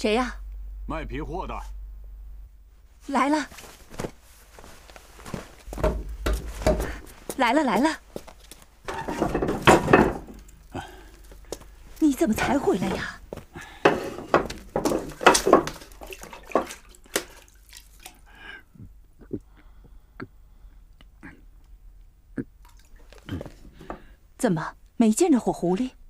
谁呀？ 卖皮货的。 来了，来了，来了！你怎么才回来呀？怎么没见着火狐狸？